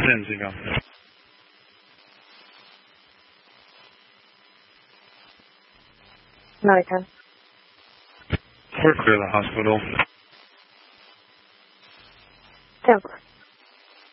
Benzigo. Another time. We're clear the hospital. 10-4.